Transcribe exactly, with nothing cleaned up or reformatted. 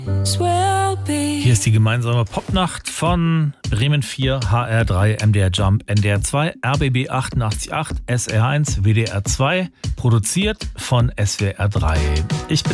Hier ist die gemeinsame Popnacht von Bremen vier, H R drei, M D R Jump, N D R zwei, R B B achtundachtzig Komma acht, S R eins, W D R zwei, produziert von S W R drei. Ich bin